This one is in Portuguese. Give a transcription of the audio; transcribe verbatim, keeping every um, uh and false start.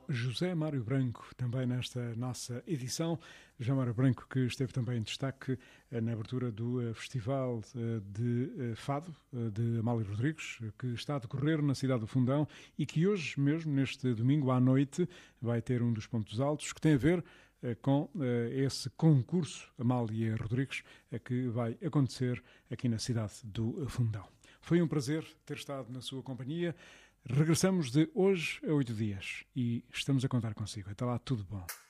José Mário Branco, também nesta nossa edição. José Mário Branco, que esteve também em destaque na abertura do Festival de Fado de Amália Rodrigues, que está a decorrer na cidade do Fundão e que hoje mesmo, neste domingo à noite, vai ter um dos pontos altos que tem a ver com esse concurso Amália Rodrigues que vai acontecer aqui na cidade do Fundão. Foi um prazer ter estado na sua companhia. Regressamos de hoje a oito dias e estamos a contar consigo. Até lá, tudo bom.